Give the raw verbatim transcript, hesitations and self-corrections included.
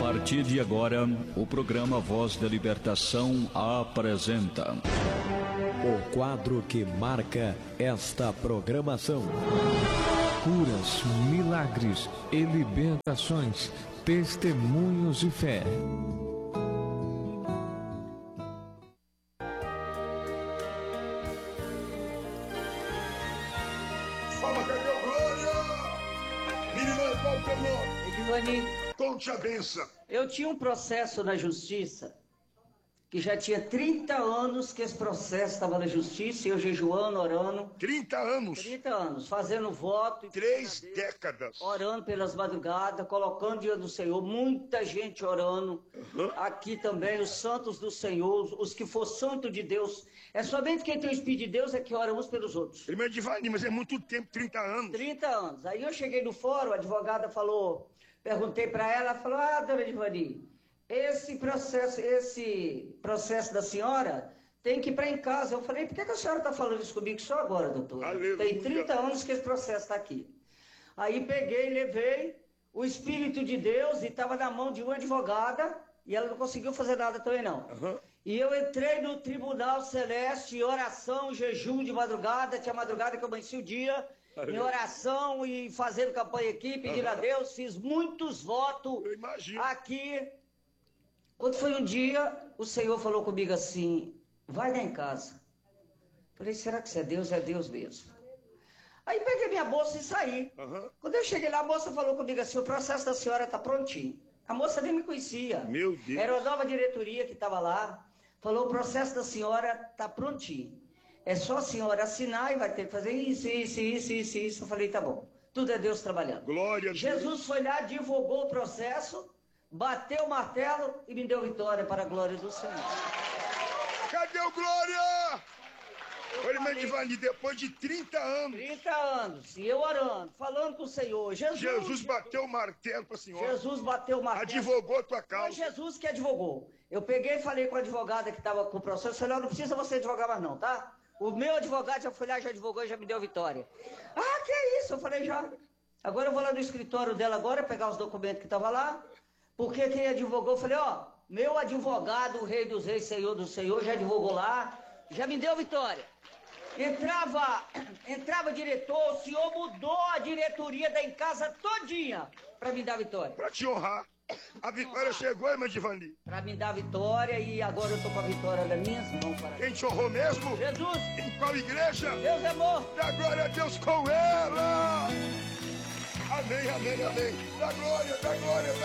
partir de agora, o programa Voz da Libertação apresenta o quadro que marca esta programação: curas, milagres e libertações, testemunhos de fé. Fala, Gabriel Glória! Menina, qual o teu nome? Edivani, Conte a benção. eu tinha um processo na justiça, que já tinha trinta anos que esse processo estava na justiça, e eu jejuando, orando. trinta anos. trinta anos, fazendo voto. Três décadas. Orando pelas madrugadas, colocando diante do Senhor, muita gente orando. Uhum. Aqui também, os santos do Senhor, os que for santo de Deus. É somente quem tem o Espírito de Deus é que ora uns pelos outros. Irmã Edivani, mas é muito tempo, trinta anos. trinta anos. Aí eu cheguei no fórum, a advogada falou, perguntei para ela, ela falou, ah, dona Edivani, esse processo, esse processo da senhora tem que ir para em casa. Eu falei, por que, que a senhora está falando isso comigo só agora, doutora? Aleluia. Tem trinta anos que esse processo está aqui. Aí peguei, levei o Espírito de Deus e estava na mão de uma advogada e ela não conseguiu fazer nada também não. Uhum. E eu entrei no Tribunal Celeste, oração, jejum de madrugada, tinha madrugada que eu amanheci o dia, em oração e fazendo campanha aqui, pedindo uhum. a Deus, fiz muitos votos aqui. Quando foi um dia, o Senhor falou comigo assim, vai lá em casa. Falei, será que isso é Deus? É Deus mesmo. Aí peguei minha bolsa e saí. Uhum. Quando eu cheguei lá, a moça falou comigo assim, o processo da senhora está prontinho. A moça nem me conhecia. Meu Deus. Era a nova diretoria que estava lá. Falou, o processo da senhora está prontinho. É só a senhora assinar e vai ter que fazer isso, isso, isso, isso, isso. Eu falei, tá bom. Tudo é Deus trabalhando. Glória a Deus. Jesus foi lá, divulgou o processo, bateu o martelo e me deu vitória para a glória do Senhor. Cadê o Glória? Olha, irmã Edivani, depois de trinta anos. trinta anos, e eu orando, falando com o Senhor. Jesus, Jesus bateu o martelo para a senhora. Jesus bateu o martelo. Advogou a tua causa. Foi Jesus que advogou. Eu peguei e falei com a advogada que estava com o processo. Eu falei, não precisa você advogar mais não, tá? O meu advogado já foi lá, já advogou e já me deu vitória. Ah, que é isso? Eu falei, já. Agora eu vou lá no escritório dela agora, pegar os documentos que estavam lá. Porque quem advogou, eu falei, ó, meu advogado, o Rei dos Reis, Senhor do Senhor, já advogou lá, já me deu vitória. Entrava, entrava diretor, o senhor mudou a diretoria da em casa todinha para me dar vitória. Para te honrar. A vitória chegou, irmã Edivani. Para me dar vitória e agora eu tô com a vitória das minhas mãos. Para quem te honrou mesmo? Jesus. Em qual igreja? Deus é amor. Dá glória a Deus com ela. Amém, amém, amém. Dá glória, dá glória, dá